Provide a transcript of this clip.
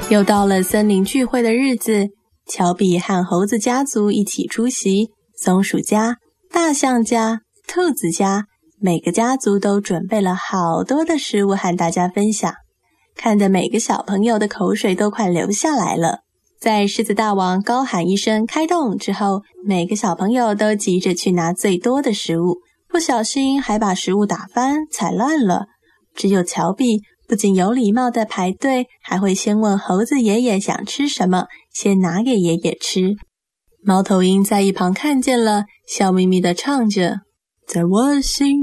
又到了森林聚会的日子，乔比和猴子家族一起出席，松鼠家、大象家、兔子家，每个家族都准备了好多的食物和大家分享，看得每个小朋友的口水都快流下来了。在狮子大王高喊一声开动之后，每个小朋友都急着去拿最多的食物，不小心还把食物打翻踩烂了。只有乔比不仅有礼貌地排队，还会先问猴子爷爷想吃什么，先拿给爷爷吃。猫头鹰在一旁看见了，笑眯眯地唱着，在我心